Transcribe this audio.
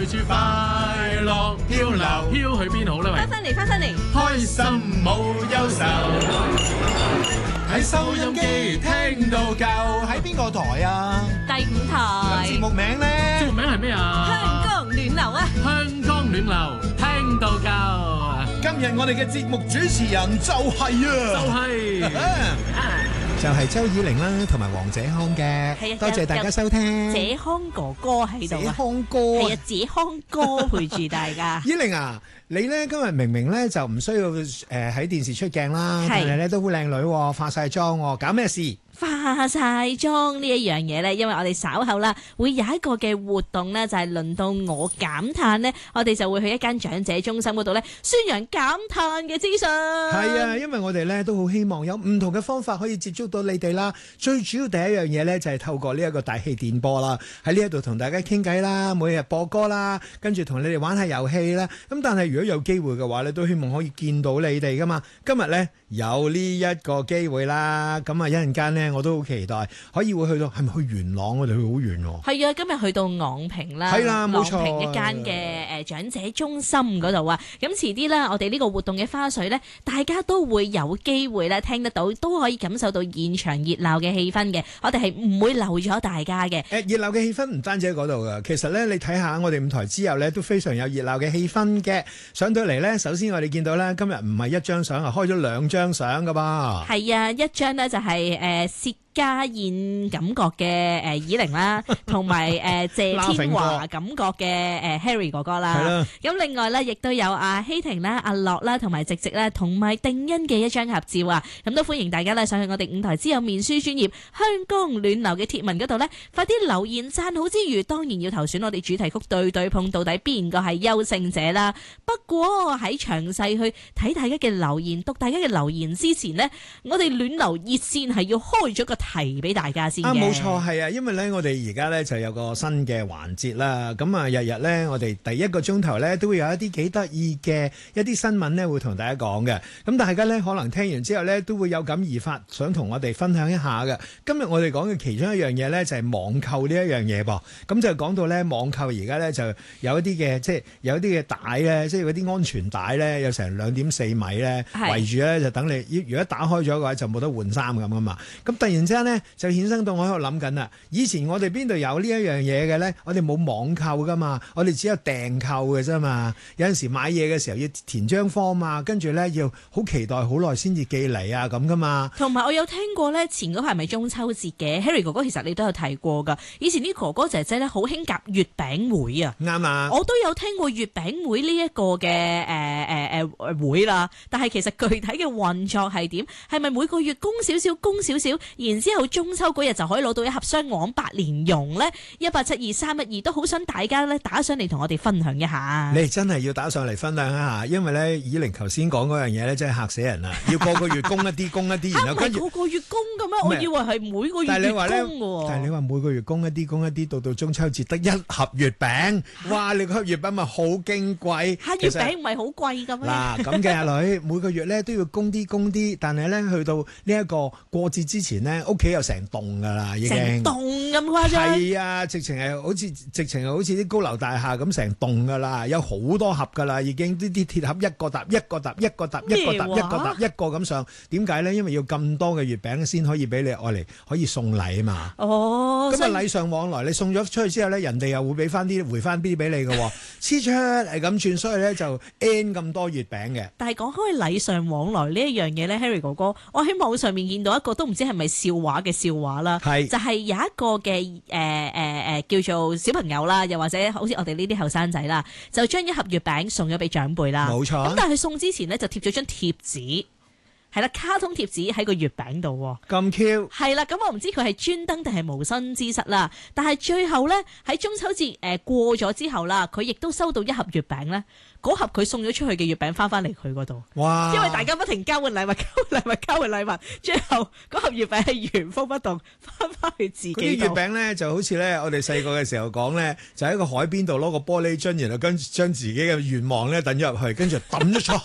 隨住快樂漂流，飄去邊好呢？ 翻返嚟， 開心冇憂愁，喺收音機聽到夠。 喺邊個台啊？ 第5台節目名呢？ 節目名係咩啊？ 香江暖流啊！ 香江暖流聽到夠。 今日我哋嘅節目主持人就係就係周以玲啦，同埋黃謝康嘅。 係啊， 多謝大家收聽。 謝康哥哥喺度啊！ 謝康哥係啊，謝康哥陪住大家。 以玲啊，你咧今日明明咧就唔需要喺電視出鏡啦，但係咧都好靚女喎，化晒妝喎，搞咩事？ 化晒妝呢一樣嘢咧，因為我哋稍後啦會有一個嘅活動咧，就係輪到我減碳咧，我哋就會去一間長者中心嗰度咧宣揚減碳嘅資訊。 係啊，因為我哋咧都好希望有唔同嘅方法可以接觸到你哋啦。最主要第一樣嘢咧就係透過呢一個大氣電波啦，喺呢一度同大家傾偈啦，每日播歌啦，跟住同你哋玩下遊戲啦。咁但係如果有機會嘅話咧，都希望可以見到你哋噶嘛。今日咧有呢一個機會啦，咁啊一陣間咧我都好期待可以會去到，係咪去元朗？我哋去好遠喎。 係啊，今日去到昂坪啦， 係啦，冇錯， 昂坪一間嘅長者中心嗰度啊。咁遲啲啦，我哋呢個活動嘅花絮咧，大家都會有機會咧聽得到，都可以感受到現場熱鬧嘅氣氛嘅。我哋係唔會漏咗大家嘅。 熱鬧嘅氣氛唔單止喺嗰度噶，其實咧你睇下我哋舞台之後咧都非常有熱鬧嘅氣氛嘅。上到嚟咧，首先我哋見到咧今日唔係一張相啊，開咗2張相噶噃。 係啊，一張呢就係薛家燕感覺嘅以玲啦，同埋謝天華感覺嘅Harry 哥哥啦。咁另外咧，亦都有阿希婷啦、阿樂啦，同埋直直啦，同埋定欣嘅一張合照啊！咁都歡迎大家咧上去我哋舞台之友面書專頁香江暖流嘅貼文嗰度咧，快啲留言讚好之餘，當然要投選我哋主題曲對對碰，到底邊個係優勝者啦。不過喺詳細去睇大家嘅留言、讀大家嘅留言之前呢，我哋暖流熱線係要開咗個提俾大家先嘅。 冇錯，係啊，因為咧我哋而家咧就有個新嘅環節啦。咁啊，日日咧我哋第一個鐘頭咧都會有一啲幾得意嘅一啲新聞咧會同大家講嘅。咁大家咧可能聽完之後咧都會有感而發，想同我哋分享一下嘅。今日我哋講嘅其中一樣嘢咧就係網購呢一樣嘢噃。咁就講到咧網購而家咧就有一啲嘅即係有一啲嘅帶咧，即係嗰啲安全帶咧有成2.4米咧圍住咧，就等你如果打開咗嘅話就冇得換衫咁啊嘛。咁突然之間咧就衍生到我喺度諗緊啦。以前我哋邊度有呢一樣嘢嘅咧？我哋冇網購噶嘛，我哋只有訂購嘅啫嘛。有陣時買嘢嘅時候要填張 form 嘛，跟住咧要好期待好耐先至寄嚟啊咁噶嘛。 同埋我有聽過咧，前嗰排咪中秋節嘅 Harry 哥哥，其實你都有提過噶。以前啲哥哥姐姐咧好興夾月餅會啊，啱啊。我都有聽過月餅會呢一個嘅會啦，但係其實具體嘅運作係點？係咪每個月供少少，然之後中秋嗰日就可以攞到一盒雙黃百蓮蓉呢？1872312都好想大家咧打上嚟同我哋分享一下。 你真係要打上嚟分享一下，因為咧以玲頭先講嗰樣嘢咧真係嚇死人啦！要個個月供一啲，然後跟住個個月供嘅咩？我以為係每個月月供喎。 但係你話每個月供一啲，到中秋節得一盒月餅，哇！你個盒月餅咪好矜貴？ 月餅唔係好貴嘅咩？ 嗱咁嘅阿女，每個月咧都要供啲，但係咧去到呢一個過節之前咧，屋企有成棟噶啦，已經成棟咁誇張。 係啊，直情係好似啲高樓大廈咁成棟噶啦，有好多盒噶啦，已經啲鐵盒一個搭一個咁上。點解咧？因為要咁多嘅月餅先可以俾你愛嚟可以送禮啊嘛。哦，咁啊禮尚往來，你送咗出去之後咧，人哋又會俾翻啲回翻啲俾你嘅，黐出係咁轉，所以咧就 N 咁多月餅嘅。但係講開禮尚往來呢一樣嘢咧 ，Harry 哥哥，我喺網上面見到一個都唔知係咪笑話嘅笑話啦，就係有一個嘅叫做小朋友啦，又或者好似我哋呢啲後生仔啦，就將一盒月餅送咗俾長輩啦。冇錯。咁但係佢送之前呢，就貼咗張貼紙。係啦，卡通貼紙喺個月餅度。咁 Q。係啦，咁我唔知佢係專登定係無心之失啦。但係最後咧喺中秋節過咗之後啦，佢亦都收到一盒月餅咧。嗰盒佢送咗出去嘅月餅翻嚟佢嗰度。哇！因為大家不停交換禮物，最後嗰盒月餅係原封不動翻去自己度。嗰啲月餅咧就好似咧我哋細個嘅時候講咧，就喺個海邊度攞個玻璃樽，然後將自己嘅願望咧抌咗入去，跟住抌咗出